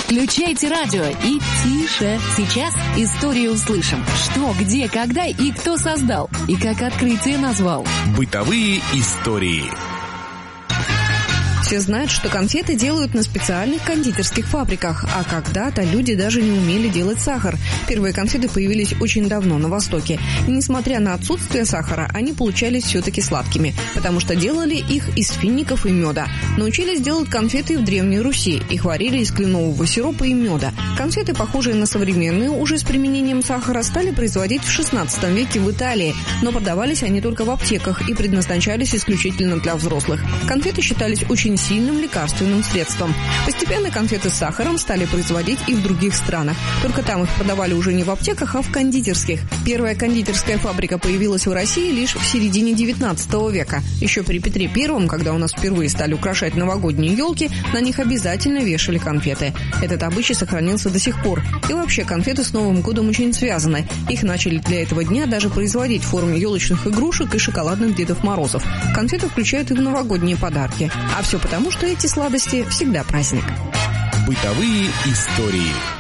Включайте радио и тише. Сейчас историю услышим. Что, где, когда и кто создал. И как открытие назвал. Бытовые истории. Все знают, что конфеты делают на специальных кондитерских фабриках, а когда-то люди даже не умели делать сахар. Первые конфеты появились очень давно на Востоке. И несмотря на отсутствие сахара, они получались все-таки сладкими, потому что делали их из фиников и меда. Научились делать конфеты в Древней Руси. Их варили из кленового сиропа и меда. Конфеты, похожие на современные, уже с применением сахара, стали производить в XVI веке в Италии, но продавались они только в аптеках и предназначались исключительно для взрослых. Конфеты считались очень сильным лекарственным средством. Постепенно конфеты с сахаром стали производить и в других странах. Только там их продавали уже не в аптеках, а в кондитерских. Первая кондитерская фабрика появилась в России лишь в середине XIX века. Еще при Петре I, когда у нас впервые стали украшать новогодние елки, на них обязательно вешали конфеты. Этот обычай сохранился до сих пор. И вообще конфеты с Новым годом очень связаны. Их начали для этого дня даже производить в форме елочных игрушек и шоколадных Дедов Морозов. Конфеты включают и в новогодние подарки. А все потому, что эти сладости всегда праздник. Бытовые истории.